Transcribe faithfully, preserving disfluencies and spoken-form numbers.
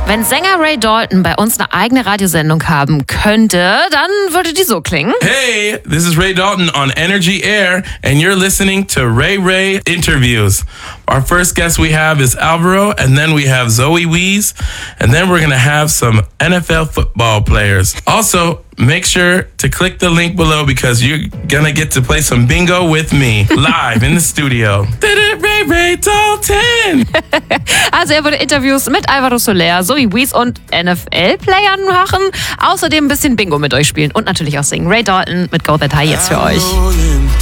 Wenn Sänger Ray Dalton bei uns eine eigene Radiosendung haben könnte, dann würde die so klingen. Hey, this is Ray Dalton on Energy Air, and you're listening to Ray Ray Interviews. Our first guest we have is Alvaro, and then we have Zoe Wees, and then we're going to have some N F L football players. Also, make sure to click the link below because you're going to get to play some bingo with me live in the studio. Ray Ray Dalton! Also er würde Interviews mit Alvaro Soler, Zoe Wees und N F L-Playern machen. Außerdem ein bisschen Bingo mit euch spielen und natürlich auch singen. Ray Dalton mit Go That High jetzt für euch.